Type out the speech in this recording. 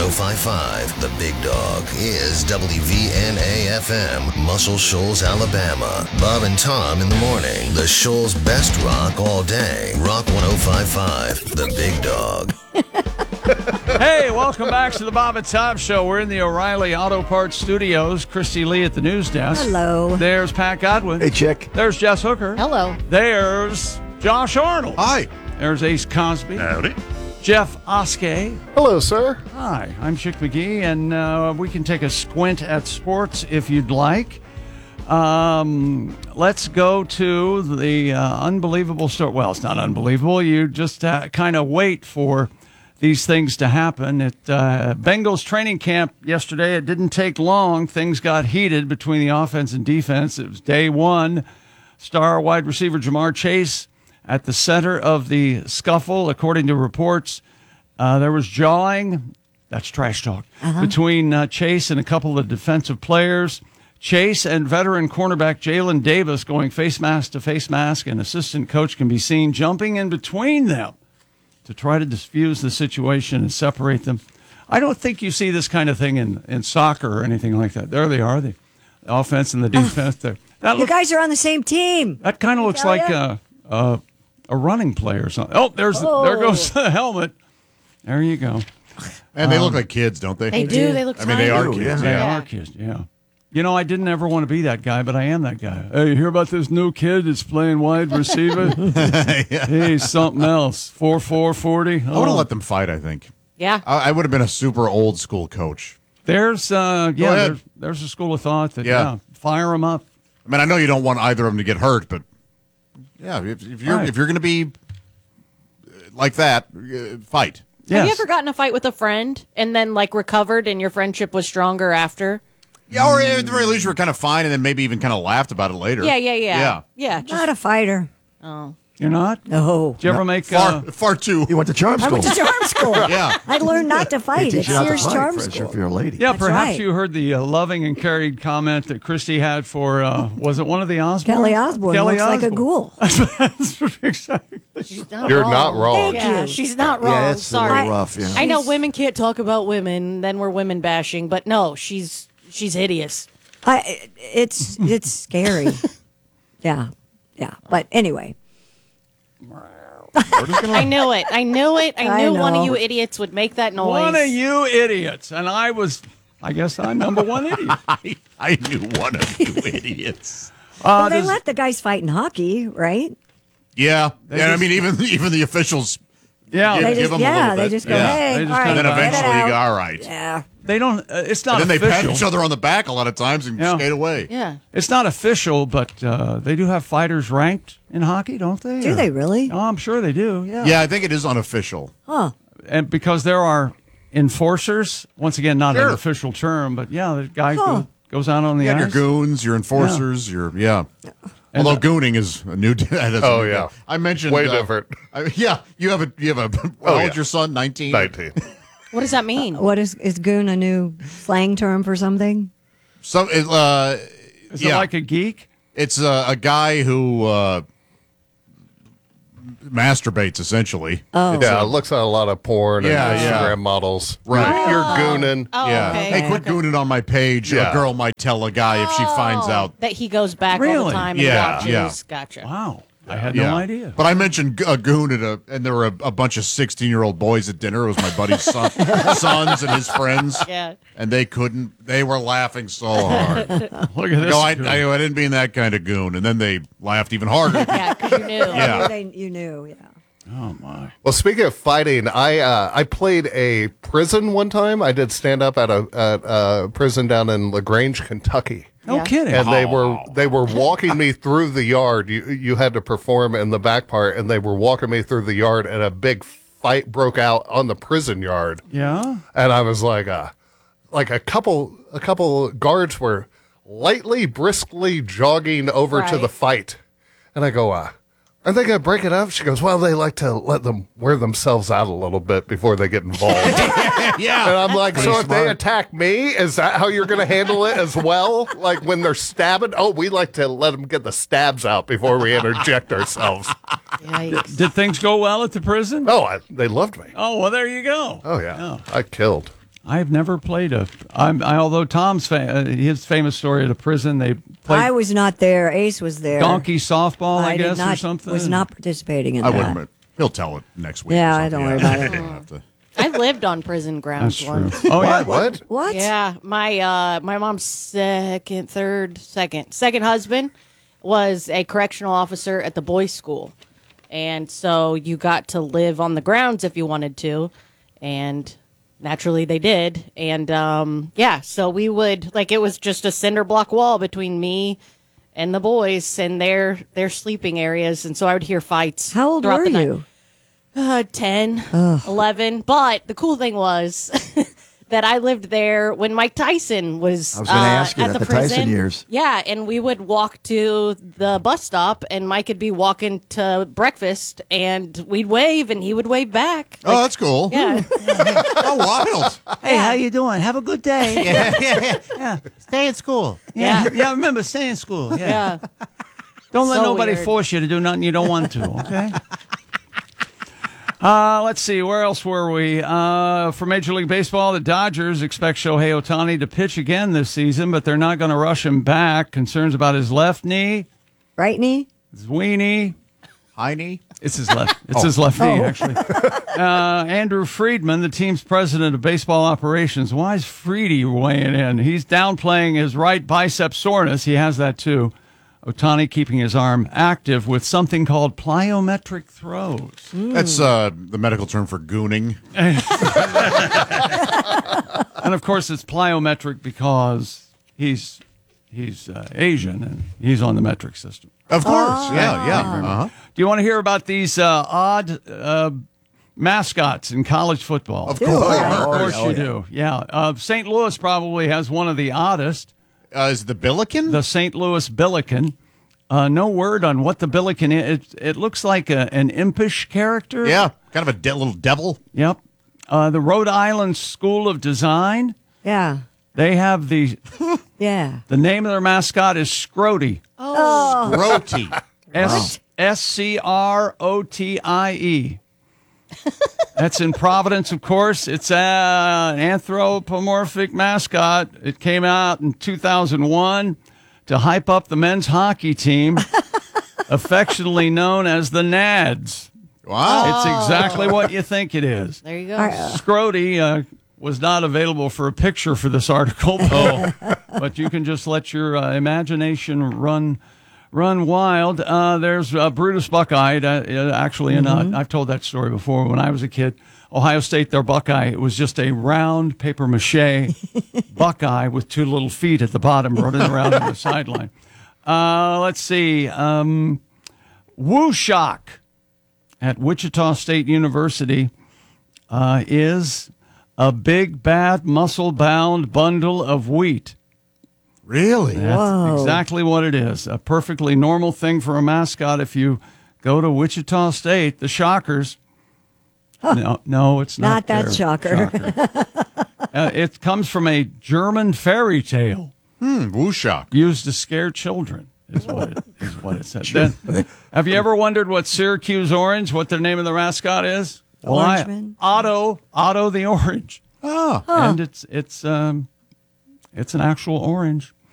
105.5, The Big Dog, is WVNA-FM, Muscle Shoals, Alabama. Bob and Tom in the morning. The Shoals' best rock all day. Rock 105.5, The Big Dog. Hey, welcome back to the Bob and Tom Show. We're in the O'Reilly Auto Parts Studios. Christy Lee at the news desk. Hello. There's Pat Godwin. Hey, Chick. There's Jess Hooker. Hello. There's Josh Arnold. Hi. There's Ace Cosby. Howdy. Jeff Oskey. Hello, sir. Hi, I'm Chick McGee, and we can take a squint at sports if you'd like. Let's go to the unbelievable story. Well, it's not unbelievable. You just kind of wait for these things to happen. At Bengals training camp yesterday, it didn't take long. Things got heated between the offense and defense. It was day one. Star wide receiver Jamar Chase at the center of the scuffle. According to reports, there was jawing. That's trash talk. Between Chase and a couple of defensive players. Chase and veteran cornerback Jalen Davis going face mask to face mask, and assistant coach can be seen jumping in between them to try to diffuse the situation and separate them. I don't think you see this kind of thing in soccer or anything like that. There they are, the offense and the defense. You guys are on the same team. That kind of looks like a running play or something. Oh, there goes the helmet. There you go. And they look like kids, don't they? They do. They look I mean, they are tiny. kids. They Yeah. are kids, yeah. You know, I didn't ever want to be that guy, but I am that guy. Hey, you hear about this new kid that's playing wide receiver? He's something else. 4'4", 40. I would have let them fight, I think. Yeah. I would have been a super old school coach. There's ahead. there's a school of thought that Yeah. fire them up. I mean, I know you don't want either of them to get hurt, but yeah, if you're Right. if you're going to be like that, fight. Yes. Have you ever gotten in a fight with a friend and then like recovered and your friendship was stronger after? Yeah, or at the very least you were kind of fine, and then maybe even kind of laughed about it later. Yeah. Just, Not a fighter. You're not? No. Did you ever make Far too. You went to charm I school. went to charm school. Yeah. I learned not to fight They at teach you not to Sears fight Charm for- School. if you're a lady. Yeah, That's perhaps right. you heard the loving and carried comment that Christy had for, was it one of the Osbourne? Kelly Osbourne looks like a ghoul. Exactly. she's not You're wrong. not wrong. Thank Yeah, you. she's not wrong. Yeah, it's a Sorry. little rough. Yeah. I know women can't talk about women, then we're women bashing, but no, she's hideous. It's scary. Yeah. But anyway. I knew it. I knew one know. of you idiots would make that noise. One of you idiots. And I guess I'm number one idiot. I knew one of you idiots. Well, they let the guys fight in hockey, right? Yeah, and I just- mean even the officials. Yeah, Give They just, them a little they bit. just go, Yeah. hey, They just all right, kinda And then get it eventually you out. go, all right. Yeah. they don't. It's not And then they pat official. each other on the back a lot of times and Yeah. skate away. Yeah. It's not official, but they do have fighters ranked in hockey, don't they? Do they really? Oh, I'm sure they do. Yeah. Yeah, I think it is unofficial. Huh. And because there are enforcers, once again, not Sure. an official term, but yeah, the guy Huh. goes out on the You got your ice. goons, your enforcers, And Although gooning is a new. Oh, yeah. I mentioned Way different. You have a. How Oh, old's yeah. your son? 19. 19. What does that mean? What is goon a new slang term for something? So Is it like a geek? It's a guy who masturbates essentially. Oh. Yeah, it looks at a lot of porn Yeah, and yeah. Instagram models. Right. You're gooning. Oh, Yeah. okay. Hey, quit gooning on my page. Yeah. A girl might tell a guy if she finds out. that he goes back all Really? the time and Yeah, watches. yeah. Gotcha. Wow. I had Yeah. no idea. But I mentioned a goon and there were a bunch of 16-year-old boys at dinner. It was my buddy's sons and his friends. Yeah. And they couldn't. They were laughing so hard. Look at this. No, I didn't mean that kind of goon. And then they laughed even harder. Yeah, because you knew. Yeah. You knew, yeah. Oh, my. Well, speaking of fighting, I played a prison one time. I did stand up at a prison down in LaGrange, Kentucky. No Yeah. kidding. And they were walking me through the yard. You had to perform in the back part, and they were walking me through the yard, and a big fight broke out on the prison yard. Yeah? And I was like a couple guards were lightly, briskly jogging over to Right. the fight, and I go, are they gonna break it up? She goes, well, they like to let them wear themselves out a little bit before they get involved. Yeah. And I'm like, so if they smart. attack me, is that how you're going to handle it as well? Like when they're stabbing? Oh, we like to let them get the stabs out before we interject ourselves. Yikes. Did things go well at the prison? Oh, they loved me. Oh, well, there you go. Oh, yeah. I killed. I've never played although Tom's his famous story at a prison, they played I was not there. Ace was there. donkey softball, I did guess, not, or something. Was not participating in I that. wouldn't. He'll tell it next week. Yeah, or I something. don't worry about I it. don't have to- I've lived on prison grounds That's true. once. Oh yeah. What? What? Yeah, my mom's second husband was a correctional officer at the boys' school, and so you got to live on the grounds if you wanted to, and naturally they did. And so we would it was just a cinder block wall between me and the boys and their sleeping areas, and so I would hear fights. How old throughout were the night. you? 10, 11. But the cool thing was that I lived there when Mike Tyson was I was gonna ask you at that, the the Tyson prison. years. Yeah, and we would walk to the bus stop, and Mike would be walking to breakfast, and we'd wave, and he would wave back. Oh, that's cool. Yeah. Oh, wild. Hey, how you doing? Have a good day. Yeah. Stay in school. Yeah. Yeah, remember, stay in school. Yeah. Yeah. Don't let So nobody weird. force you to do nothing you don't want to, okay? Let's see, where else were we? For Major League Baseball, the Dodgers expect Shohei Ohtani to pitch again this season, but they're not going to rush him back. Concerns about his left knee, Right knee? his weenie. Heine? It's his left. It's his left knee, actually. Andrew Friedman, the team's president of baseball operations. Why is Freedy weighing in? He's downplaying his right bicep soreness. He has that too. Ohtani keeping his arm active with something called plyometric throws. That's the medical term for gooning. And of course, it's plyometric because he's Asian and he's on the metric system. Of course. Yeah. Uh-huh. Do you want to hear about these odd mascots in college football? Of course. Of course you do. Yeah. St. Louis probably has one of the oddest. Is the Billiken? The St. Louis Billiken. No word on what the Billiken is. It looks like an impish character. Yeah. Kind of a little devil. Yep. The Rhode Island School of Design. Yeah. They have the Yeah. name of their mascot is Scrotie. Roti. Scrotie. That's in Providence, of course. It's an anthropomorphic mascot. It came out in 2001 to hype up the men's hockey team, affectionately known as the Nads. Wow. It's exactly what you think it is. There you go. Scrotie was not available for a picture for this article, but you can just let your imagination run wild. There's Brutus Buckeye. Actually, I've told that story before. When I was a kid, Ohio State, their Buckeye, it was just a round paper mache Buckeye with two little feet at the bottom running around on the sideline. Let's see. Woo Shock at Wichita State University is a big, bad, muscle-bound bundle of wheat. Really? That's exactly what it is. A perfectly normal thing for a mascot. If you go to Wichita State, the Shockers. No, it's not. Not that their shocker. It comes from a German fairy tale Woo-shock. used to scare children. Is what it said. Then, have you ever wondered what Syracuse Orange, what their name of the mascot is? Orangeman? Otto the Orange. Oh. And it's an actual orange.